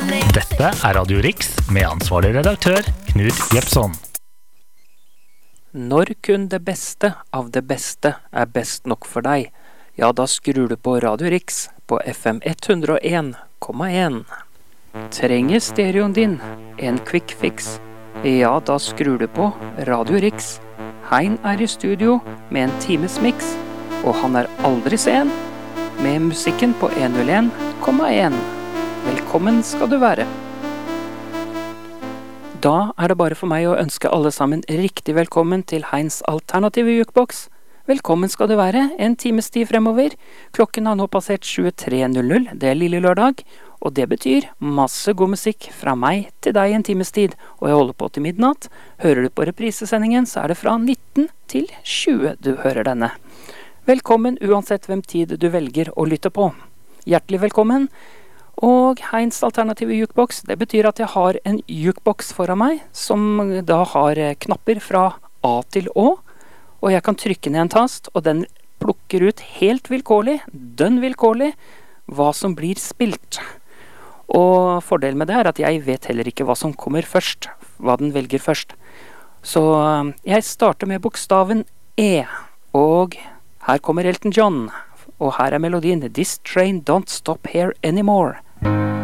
Dette er Radio Riks med ansvarlig redaktør Knut Jepson. Når kun det beste av det beste er best nok for deg, ja, da skrur du på Radio Riks på FM 101,1. Trenger stereoen din en quick fix? Ja, da skrur du på Radio Riks. Hein er i studio med en times mix, og han er aldri sen med musikken på 101,1. Velkommen skal du være. Da er det bare for meg å ønske alle sammen riktig velkommen til Heins alternative jukebox. Velkommen skal du være, en times tid fremover. Klokken har nå passert 23.00, det er lille lørdag, og det betyr masse god musikk fra meg til deg en times tid, og jeg holder på til midnatt. Hører du på reprisesendingen, så er det fra 19 til 20 du hører denne. Velkommen uansett hvem tid du velger å lytte på. Hjertelig velkommen. Og Heins alternative jukebox, det betyr at jeg har en jukebox foran meg, som da har knapper fra A til Å, og jeg kan trykke ned en tast, og den plukker ut helt vilkårlig, dønn vilkårlig, hva som blir spilt. Og fordelen med det er at jeg vet heller ikke hva som kommer først, hva den velger først. Så jeg starter med bokstaven E, og her kommer Elton John, og her er melodien This Train Don't Stop Here Anymore.